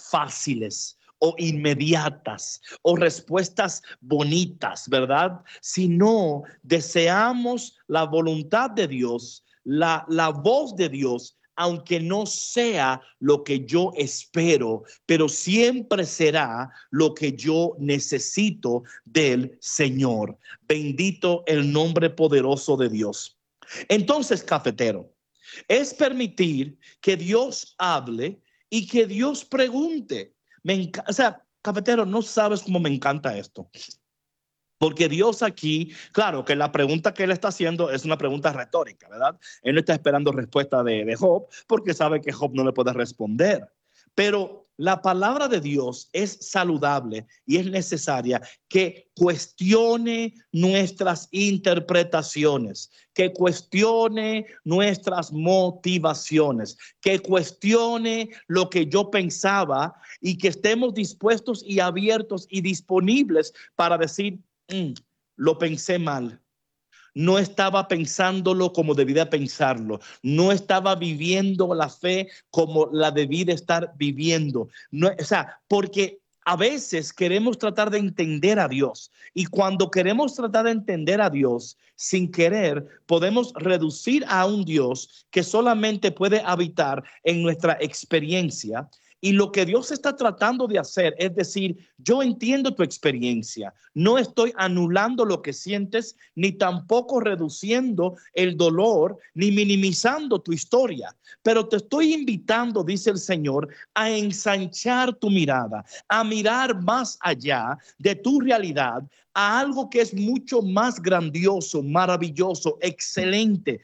fáciles o inmediatas o respuestas bonitas, ¿verdad? Sino deseamos la voluntad de Dios, la voz de Dios, aunque no sea lo que yo espero, pero siempre será lo que yo necesito del Señor. Bendito el nombre poderoso de Dios. Entonces, cafetero, es permitir que Dios hable y que Dios pregunte. O sea, cafetero, no sabes cómo me encanta esto. Porque Dios aquí, claro que la pregunta que él está haciendo es una pregunta retórica, ¿verdad? Él no está esperando respuesta de Job porque sabe que Job no le puede responder. Pero la palabra de Dios es saludable y es necesaria que cuestione nuestras interpretaciones, que cuestione nuestras motivaciones, que cuestione lo que yo pensaba y que estemos dispuestos y abiertos y disponibles para decir, lo pensé mal. No estaba pensándolo como debía pensarlo. No estaba viviendo la fe como la debí de estar viviendo. No, o sea, porque a veces queremos tratar de entender a Dios y cuando queremos tratar de entender a Dios sin querer, podemos reducir a un Dios que solamente puede habitar en nuestra experiencia. Y lo que Dios está tratando de hacer es decir, yo entiendo tu experiencia, no estoy anulando lo que sientes, ni tampoco reduciendo el dolor, ni minimizando tu historia, pero te estoy invitando, dice el Señor, a ensanchar tu mirada, a mirar más allá de tu realidad, a algo que es mucho más grandioso, maravilloso, excelente,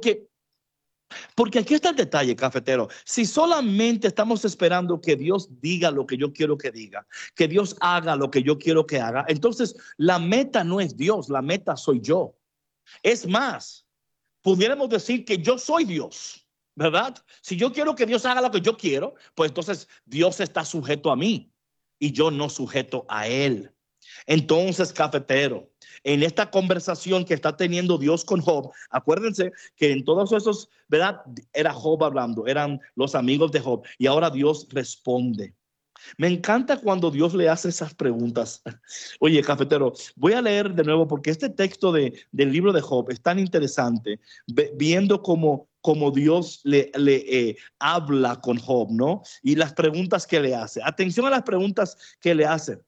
porque aquí está el detalle, cafetero. Si solamente estamos esperando que Dios diga lo que yo quiero que diga, que Dios haga lo que yo quiero que haga, entonces la meta no es Dios, la meta soy yo. Es más, pudiéramos decir que yo soy Dios, ¿verdad? Si yo quiero que Dios haga lo que yo quiero, pues entonces Dios está sujeto a mí y yo no sujeto a Él. Entonces, cafetero, en esta conversación que está teniendo Dios con Job, acuérdense que en todos esos, ¿verdad? Era Job hablando, eran los amigos de Job y ahora Dios responde. Me encanta cuando Dios le hace esas preguntas. Oye, cafetero, voy a leer de nuevo porque este texto del libro de Job es tan interesante, viendo cómo Dios le habla con Job, ¿no? Y las preguntas que le hace. Atención a las preguntas que le hace.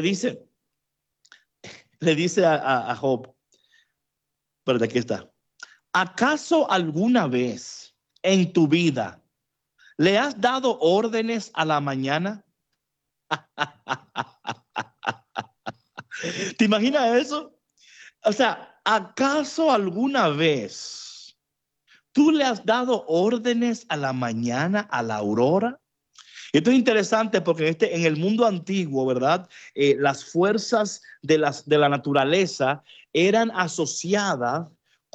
Le dice a Job, pero de aquí está. ¿Acaso alguna vez en tu vida le has dado órdenes a la mañana? ¿Te imaginas eso? O sea, ¿acaso alguna vez tú le has dado órdenes a la mañana, a la aurora? Esto es interesante porque en el mundo antiguo, ¿verdad? Las fuerzas de la naturaleza eran asociadas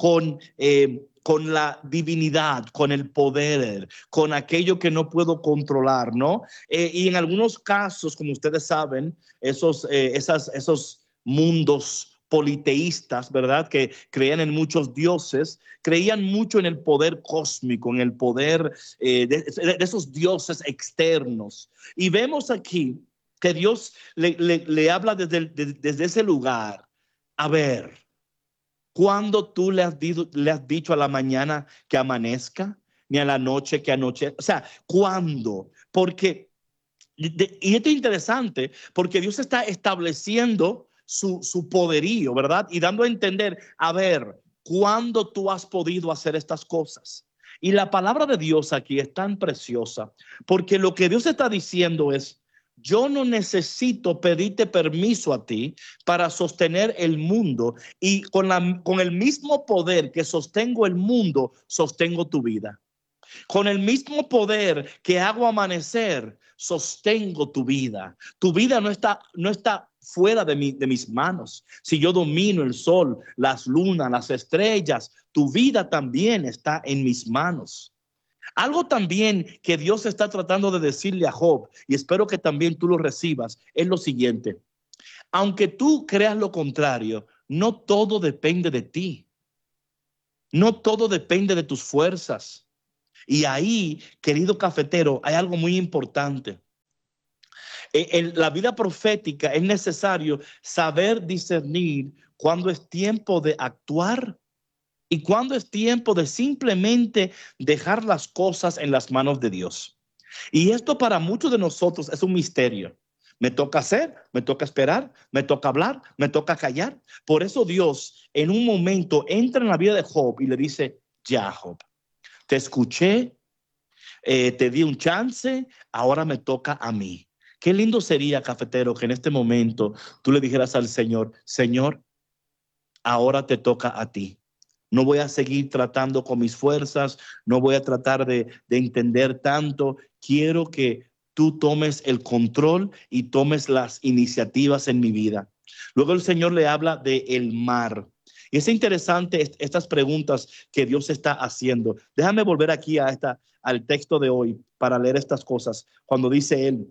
con la divinidad, con el poder, con aquello que no puedo controlar, ¿no? Y en algunos casos, como ustedes saben, esos mundos politeístas, ¿verdad? Que creían en muchos dioses, creían mucho en el poder cósmico, en el poder de esos dioses externos. Y vemos aquí que Dios le habla desde ese lugar. A ver, ¿cuándo tú le has dicho a la mañana que amanezca? Ni a la noche que anoche. O sea, ¿cuándo? Porque, y esto es interesante, porque Dios está estableciendo su poderío, ¿verdad? Y dando a entender, a ver, ¿cuándo tú has podido hacer estas cosas? Y la palabra de Dios aquí es tan preciosa, porque lo que Dios está diciendo es, yo no necesito pedirte permiso a ti para sostener el mundo y con el mismo poder que sostengo el mundo, sostengo tu vida. Con el mismo poder que hago amanecer, sostengo tu vida. Tu vida no está fuera de mis manos. Si yo domino el sol, las lunas, las estrellas, tu vida también está en mis manos. Algo también que Dios está tratando de decirle a Job, y espero que también tú lo recibas, es lo siguiente. Aunque tú creas lo contrario, no todo depende de ti. No todo depende de tus fuerzas. Y ahí, querido cafetero, hay algo muy importante. En la vida profética es necesario saber discernir cuándo es tiempo de actuar y cuándo es tiempo de simplemente dejar las cosas en las manos de Dios. Y esto para muchos de nosotros es un misterio. Me toca hacer, me toca esperar, me toca hablar, me toca callar. Por eso Dios en un momento entra en la vida de Job y le dice, ya Job, te escuché, te di un chance, ahora me toca a mí. Qué lindo sería, cafetero, que en este momento tú le dijeras al Señor, Señor, ahora te toca a ti. No voy a seguir tratando con mis fuerzas, no voy a tratar de entender tanto. Quiero que tú tomes el control y tomes las iniciativas en mi vida. Luego el Señor le habla de el mar. Y es interesante estas preguntas que Dios está haciendo. Déjame volver aquí al texto de hoy para leer estas cosas. Cuando dice él,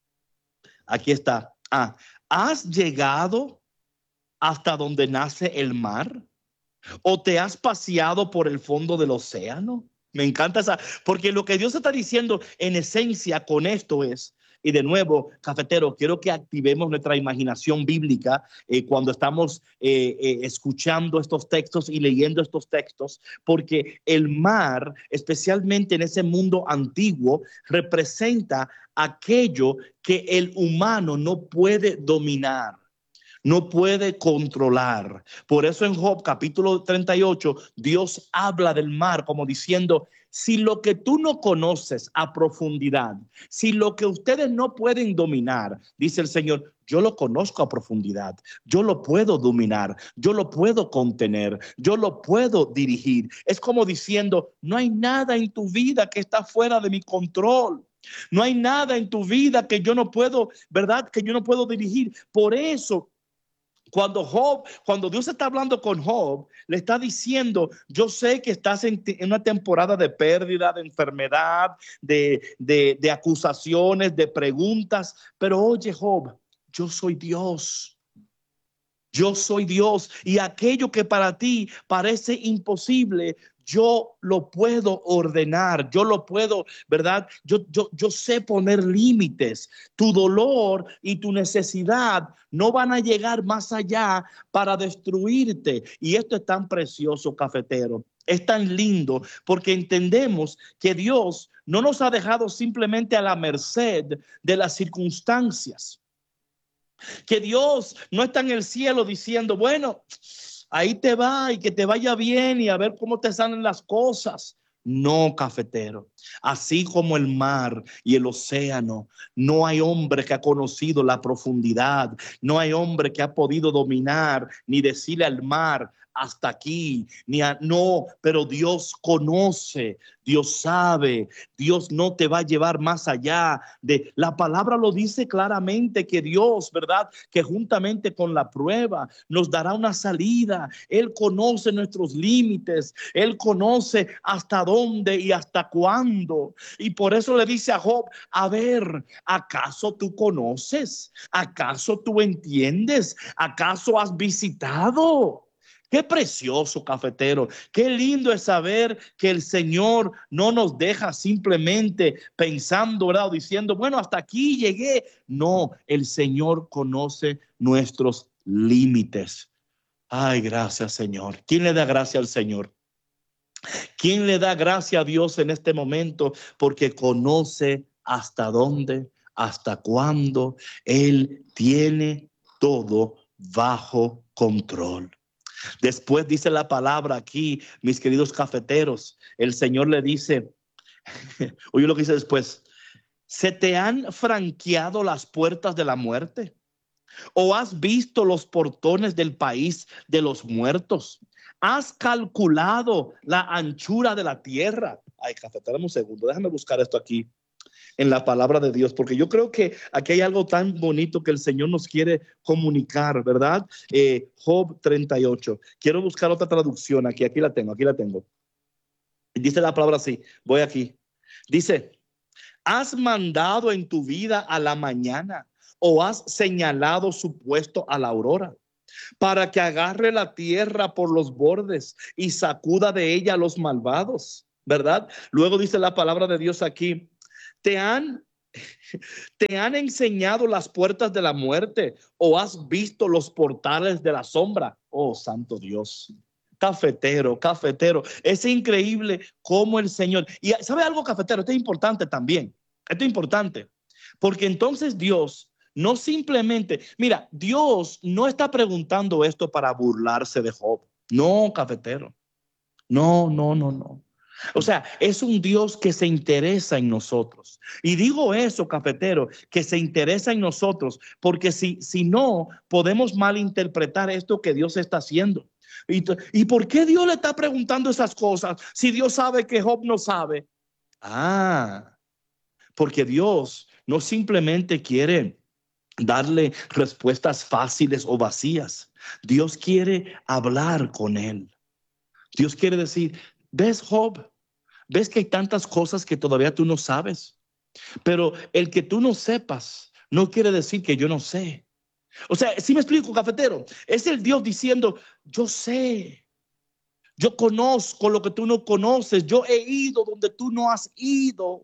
aquí está, ¿has llegado hasta donde nace el mar? ¿O te has paseado por el fondo del océano? Me encanta esa, porque lo que Dios está diciendo en esencia con esto es, y de nuevo, cafetero, quiero que activemos nuestra imaginación bíblica cuando estamos escuchando estos textos y leyendo estos textos, porque el mar, especialmente en ese mundo antiguo, representa aquello que el humano no puede dominar, no puede controlar. Por eso en Job capítulo 38, Dios habla del mar como diciendo, si lo que tú no conoces a profundidad, si lo que ustedes no pueden dominar, dice el Señor, yo lo conozco a profundidad, yo lo puedo dominar, yo lo puedo contener, yo lo puedo dirigir. Es como diciendo, no hay nada en tu vida que está fuera de mi control. No hay nada en tu vida que yo no puedo, ¿verdad? Que yo no puedo dirigir. Por eso, cuando Dios está hablando con Job, le está diciendo, yo sé que estás en una temporada de pérdida, de enfermedad, de acusaciones, de preguntas, pero oye Job, yo soy Dios. Yo soy Dios y aquello que para ti parece imposible, yo lo puedo ordenar, yo lo puedo, ¿verdad? Yo sé poner límites. Tu dolor y tu necesidad no van a llegar más allá para destruirte. Y esto es tan precioso, cafetero. Es tan lindo porque entendemos que Dios no nos ha dejado simplemente a la merced de las circunstancias. Que Dios no está en el cielo diciendo, bueno, ahí te va y que te vaya bien y a ver cómo te salen las cosas. No, cafetero. Así como el mar y el océano, no hay hombre que ha conocido la profundidad, no hay hombre que ha podido dominar ni decirle al mar, hasta aquí, no, pero Dios conoce, Dios sabe, Dios no te va a llevar más allá de la palabra. Lo dice claramente que Dios, ¿verdad? Que juntamente con la prueba nos dará una salida. Él conoce nuestros límites, Él conoce hasta dónde y hasta cuándo. Y por eso le dice a Job, a ver, ¿acaso tú conoces? ¿Acaso tú entiendes? ¿Acaso has visitado? Qué precioso, cafetero. Qué lindo es saber que el Señor no nos deja simplemente pensando, ¿verdad? O diciendo, bueno, hasta aquí llegué. No, el Señor conoce nuestros límites. Ay, gracias, Señor. ¿Quién le da gracia al Señor? ¿Quién le da gracia a Dios en este momento? Porque conoce hasta dónde, hasta cuándo Él tiene todo bajo control. Después dice la palabra aquí, mis queridos cafeteros, el Señor le dice, oye lo que dice después, ¿se te han franqueado las puertas de la muerte? ¿O has visto los portones del país de los muertos? ¿Has calculado la anchura de la tierra? Ay, cafetero, un segundo, déjame buscar esto aquí en la palabra de Dios, porque yo creo que aquí hay algo tan bonito que el Señor nos quiere comunicar, ¿verdad? Job 38. Quiero buscar otra traducción aquí la tengo. Dice la palabra así, voy aquí. Dice, ¿has mandado en tu vida a la mañana o has señalado su puesto a la aurora? Para que agarre la tierra por los bordes y sacuda de ella a los malvados, ¿verdad? Luego dice la palabra de Dios aquí, te han ¿Te han enseñado las puertas de la muerte o has visto los portales de la sombra? Oh, santo Dios. Cafetero, cafetero. Es increíble cómo el Señor... Y ¿sabe algo, cafetero? Esto es importante también. Esto es importante. Porque entonces Dios no simplemente... Mira, Dios no está preguntando esto para burlarse de Job. No, cafetero. No, no, no, no. O sea, es un Dios que se interesa en nosotros. Y digo eso, cafetero, que se interesa en nosotros, porque si no, podemos malinterpretar esto que Dios está haciendo. ¿Y por qué Dios le está preguntando esas cosas si Dios sabe que Job no sabe? Porque Dios no simplemente quiere darle respuestas fáciles o vacías. Dios quiere hablar con él. Dios quiere decir, ¿ves, Job? ¿Ves que hay tantas cosas que todavía tú no sabes? Pero el que tú no sepas no quiere decir que yo no sé. O sea, ¿sí me explico, cafetero? Es el Dios diciendo, yo sé, yo conozco lo que tú no conoces, yo he ido donde tú no has ido.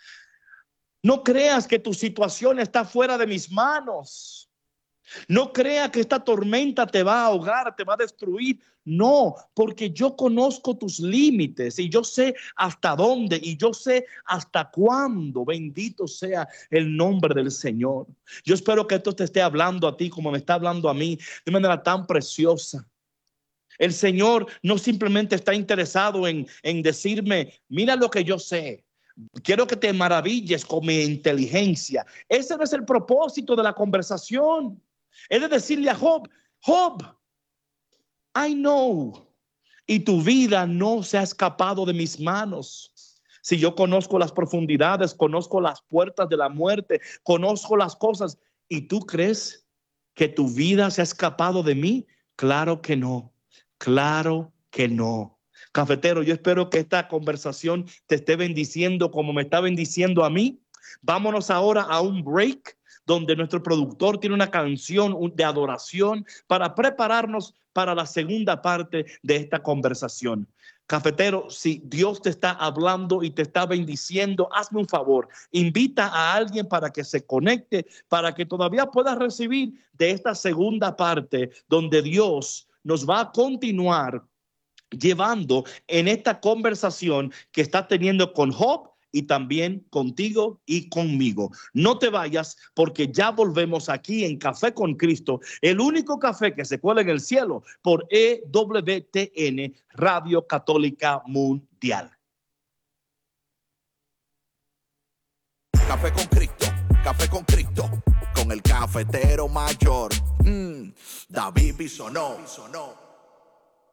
No creas que tu situación está fuera de mis manos. No crea que esta tormenta te va a ahogar, te va a destruir. No, porque yo conozco tus límites y yo sé hasta dónde y yo sé hasta cuándo. Bendito sea el nombre del Señor. Yo espero que esto te esté hablando a ti como me está hablando a mí de manera tan preciosa. El Señor no simplemente está interesado en decirme, mira lo que yo sé. Quiero que te maravilles con mi inteligencia. Ese no es el propósito de la conversación. Es de decirle a Job, Job, I know, y tu vida no se ha escapado de mis manos. Si yo conozco las profundidades, conozco las puertas de la muerte, conozco las cosas, ¿y tú crees que tu vida se ha escapado de mí? Claro que no, claro que no. Cafetero, yo espero que esta conversación te esté bendiciendo como me está bendiciendo a mí. Vámonos ahora a un break, donde nuestro productor tiene una canción de adoración para prepararnos para la segunda parte de esta conversación. Cafetero, si Dios te está hablando y te está bendiciendo, hazme un favor, invita a alguien para que se conecte, para que todavía puedas recibir de esta segunda parte donde Dios nos va a continuar llevando en esta conversación que está teniendo con Job y también contigo y conmigo. No te vayas, porque ya volvemos aquí en Café con Cristo, el único café que se cuela en el cielo por EWTN, Radio Católica Mundial. Café con Cristo, con el cafetero mayor, David Bisonó.